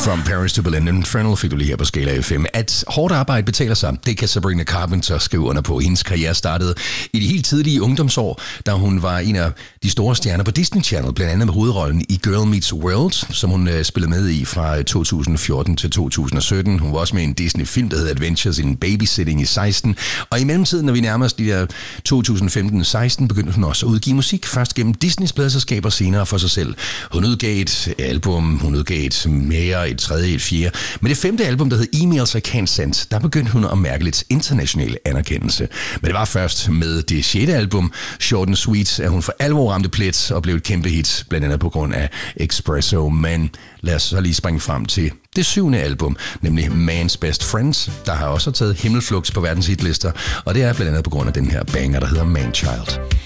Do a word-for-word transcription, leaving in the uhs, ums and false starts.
From Paris to Berlin, Infernal fik du lige her på Skala F M. At hårdt arbejde betaler sig, det kan Sabrina Carpenter skrive under på. Hendes karriere startede i de helt tidlige ungdomsår, da hun var en af de store stjerner på Disney Channel, blandt andet med hovedrollen i Girl Meets World, som hun øh, spillede med i fra to tusind og fjorten til to tusind og sytten. Hun var også med i en Disney-film, der hedder Adventures in Babysitting i seksten. Og i mellemtiden, når vi nærmer os de der to tusind og femten til seksten, begyndte hun også at udgive musik. Først gennem Disneys pladeselskaber, senere for sig selv. Hun udgav et album, hun udgav et mere, et tredje, et fjerde. Men det femte album, der hed Emails I Can't Send, der begyndte hun at mærke lidt international anerkendelse. Men det var først med det sjette album, Short and Sweet, at hun for alvor ramte plet og blev et kæmpe hit, blandt andet på grund af Espresso. Men lad os så lige springe frem til det syvende album, nemlig Man's Best Friends, der har også taget himmelflugt på verdens hitlister, og det er blandt andet på grund af den her banger, der hedder Man Child.